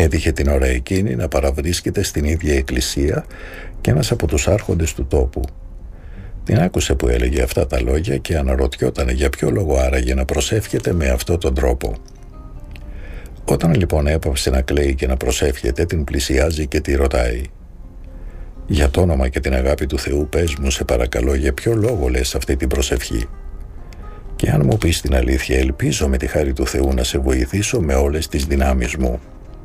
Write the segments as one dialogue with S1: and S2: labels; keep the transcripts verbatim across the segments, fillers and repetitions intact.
S1: Έτυχε την ώρα εκείνη να παραβρίσκεται στην ίδια εκκλησία και ένας από τους άρχοντες του τόπου. Την άκουσε που έλεγε αυτά τα λόγια και αναρωτιόταν για ποιο λόγο άραγε να προσεύχεται με αυτόν τον τρόπο. Όταν λοιπόν έπαυσε να κλαίει και να προσεύχεται, την πλησιάζει και τη ρωτάει: «Για το όνομα και την αγάπη του Θεού, πες μου, σε παρακαλώ, για ποιο λόγο λες αυτή την προσευχή? Και αν μου πεις την αλήθεια, ελπίζω με τη χάρη του Θεού να σε βοηθήσω με όλες τις δυνάμεις μου».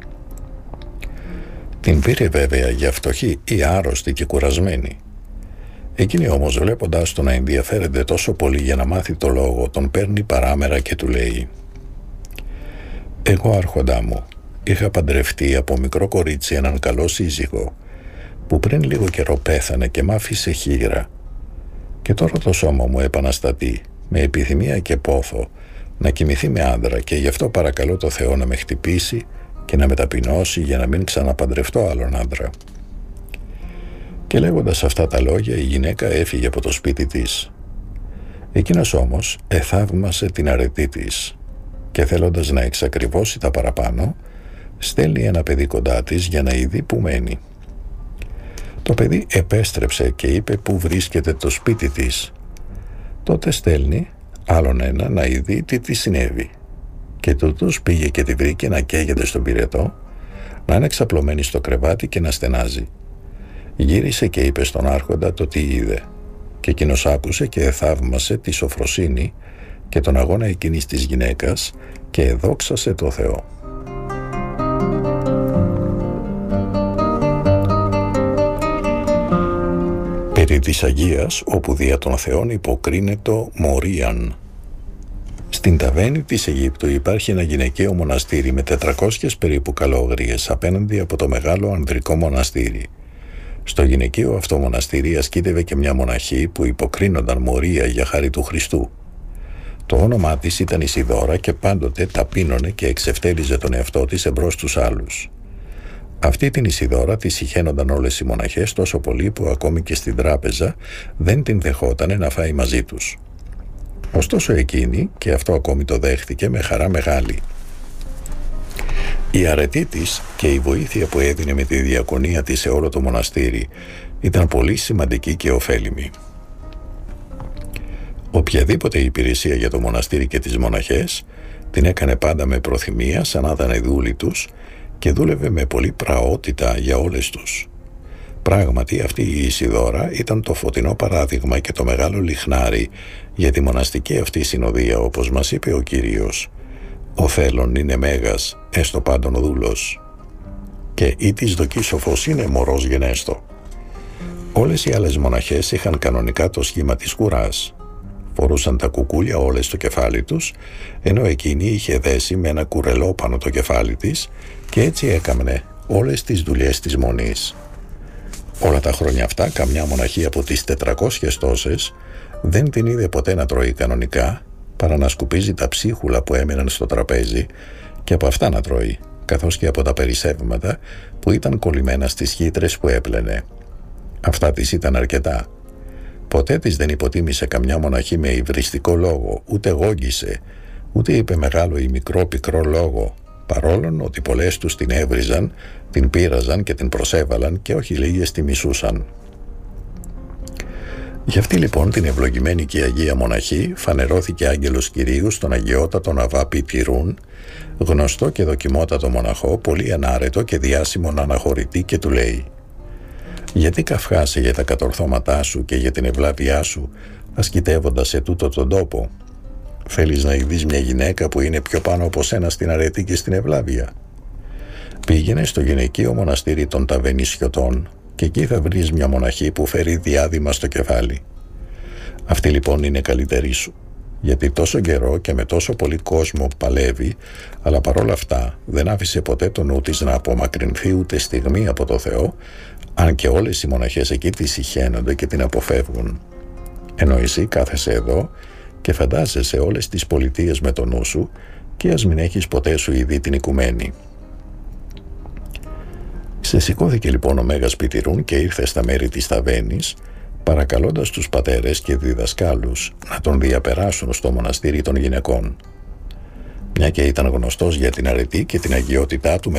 S1: Την πήρε βέβαια για φτωχή ή άρρωστη και κουρασμένη. Εκείνη όμως, βλέποντας το να ενδιαφέρεται τόσο πολύ για να μάθει το λόγο, τον παίρνει παράμερα και του λέει: «Εγώ, άρχοντά μου, είχα παντρευτεί από μικρό κορίτσι έναν καλό σύζυγο, που πριν λίγο καιρό πέθανε και μ' άφησε χίγρα. Και τώρα το σώμα μου επαναστατεί, με επιθυμία και πόθο, να κοιμηθεί με άντρα, και γι' αυτό παρακαλώ το Θεό να με χτυπήσει και να με ταπεινώσει για να μην ξαναπαντρευτώ άλλον άντρα». Και λέγοντας αυτά τα λόγια, η γυναίκα έφυγε από το σπίτι της. Εκείνος όμως εθαύμασε την αρετή της και, θέλοντας να εξακριβώσει τα παραπάνω, στέλνει ένα παιδί κοντά της για να ειδεί που μένει. Το παιδί επέστρεψε και είπε που βρίσκεται το σπίτι της. Τότε στέλνει άλλον ένα να ειδεί τι της συνέβη, και τούτος πήγε και τη βρήκε να καίγεται στον πυρετό, να είναι ξαπλωμένη στο κρεβάτι και να στενάζει. Γύρισε και είπε στον άρχοντα το τι είδε, και εκείνος άκουσε και θαύμασε τη σοφροσύνη και τον αγώνα εκείνης της γυναίκας και εδόξασε το Θεό. Περί της Αγίας, όπου δια των Θεών υποκρίνετο Μωρίαν. Στην ταβένη της Αιγύπτου υπάρχει ένα γυναικείο μοναστήρι με τετρακόσιες περίπου καλόγριες απέναντι από το μεγάλο ανδρικό μοναστήρι. Στο γυναικείο αυτό μοναστήρι ασκήτευε και μια μοναχή που υποκρίνονταν Μωρία για χάρη του Χριστού. Το όνομά της ήταν Ισιδώρα και πάντοτε ταπείνωνε και εξευτέλιζε τον εαυτό της εμπρός στους άλλους. Αυτή την Ισιδώρα τη συχαίνονταν όλες οι μοναχές τόσο πολύ που ακόμη και στην τράπεζα δεν την δεχότανε να φάει μαζί τους. Ωστόσο εκείνη, και αυτό ακόμη το δέχτηκε με χαρά μεγάλη. Η αρετή της και η βοήθεια που έδινε με τη διακονία της σε όλο το μοναστήρι ήταν πολύ σημαντική και ωφέλιμη. Οποιαδήποτε υπηρεσία για το μοναστήρι και τις μοναχές την έκανε πάντα με προθυμία, σαν να ήταν δούλοι τους, και δούλευε με πολύ πραότητα για όλες τους. Πράγματι αυτή η Ισιδώρα ήταν το φωτεινό παράδειγμα και το μεγάλο λιχνάρι για τη μοναστική αυτή συνοδεία, όπως μας είπε ο Κύριος: «Ο θέλων είναι μέγας, έστω πάντων ο δούλος, και ή της δοκή σοφός είναι μωρός γενέστο». Όλες οι άλλες μοναχές είχαν κανονικά το σχήμα της κουράς. Φορούσαν τα κουκούλια όλες στο κεφάλι τους, ενώ εκείνη είχε δέσει με ένα κουρελό πάνω το κεφάλι της και έτσι έκαμνε όλες τις δουλειές της μονής. Όλα τα χρόνια αυτά, καμιά μοναχή από τις τετρακόσιες τόσες δεν την είδε ποτέ να τρώει κανονικά, παρά να σκουπίζει τα ψίχουλα που έμειναν στο τραπέζι και από αυτά να τρώει, καθώς και από τα περισσεύματα που ήταν κολλημένα στις χύτρες που έπλαινε. Αυτά της ήταν αρκετά. Ποτέ της δεν υποτίμησε καμιά μοναχή με υβριστικό λόγο, ούτε γόγγισε, ούτε είπε μεγάλο ή μικρό πικρό λόγο, παρόλον ότι πολλές τους την έβριζαν, την πείραζαν και την προσέβαλαν και όχι λίγες τη μισούσαν. Γι' αυτή λοιπόν την ευλογημένη και Αγία Μοναχή φανερώθηκε άγγελος Κυρίου στον αγιότατο Αββά Πιτηρούν, γνωστό και δοκιμότατο μοναχό, πολύ ενάρετο και διάσημον αναχωρητή, και του λέει: «Γιατί καυχάσαι για τα κατορθώματά σου και για την ευλάβειά σου, ασκητεύοντας σε τούτο τον τόπο? Θέλεις να ειδείς μια γυναίκα που είναι πιο πάνω από σένα στην αρετή και στην ευλάβεια? Πήγαινε στο γυναικείο μοναστήρι των Ταβενισιωτών και εκεί θα βρεις μια μοναχή που φέρει διάδημα στο κεφάλι. Αυτή λοιπόν είναι καλύτερη σου, γιατί τόσο καιρό και με τόσο πολύ κόσμο παλεύει, αλλά παρόλα αυτά δεν άφησε ποτέ το νου της να απομακρυνθεί ούτε στιγμή από το Θεό, αν και όλες οι μοναχές εκεί τη συχαίνονται και την αποφεύγουν. Ενώ εσύ κάθεσαι εδώ και φαντάζεσαι όλες τις πολιτείες με το νου σου, και ας μην έχεις ποτέ σου ειδεί την οικουμένη». Ξεσηκώθηκε λοιπόν ο Μέγας Πιτηρούν και ήρθε στα μέρη της ταβένης, παρακαλώντας τους πατέρες και διδασκάλους να τον διαπεράσουν στο μοναστήρι των γυναικών. Μια και ήταν γνωστός για την αρετή και την αγιότητά του